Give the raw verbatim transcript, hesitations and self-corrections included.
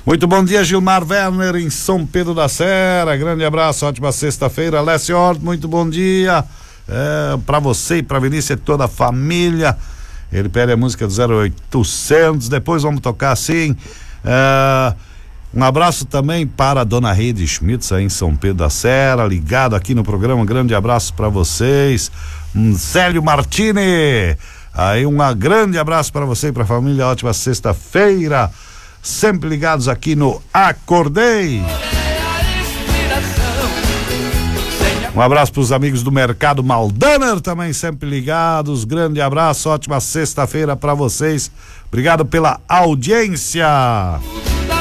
Muito bom dia, Gilmar Werner, em São Pedro da Serra. Grande abraço, ótima sexta-feira. Lécio Hort, muito bom dia. É, pra você e pra Vinícius e toda a família. Ele pede a música do zero oitocentos. Depois vamos tocar assim. É, um abraço também para a dona Rede Schmitz, aí em São Pedro da Serra, ligado aqui no programa. Um grande abraço para vocês. Um Célio Martini. Aí um grande abraço para você e para a família. Ótima sexta-feira. Sempre ligados aqui no Acordei. Um abraço para os amigos do Mercado Maldaner também sempre ligados. Grande abraço, ótima sexta-feira para vocês. Obrigado pela audiência.